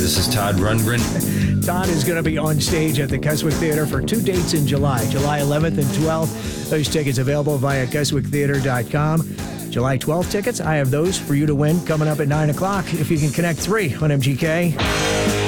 this is Todd Rundgren. Todd is going to be on stage at the Keswick Theater for 2 dates in July 11th and 12th. Those tickets available via KeswickTheater.com. July 12th tickets, I have those for you to win coming up at 9 o'clock if you can connect 3 on MGK.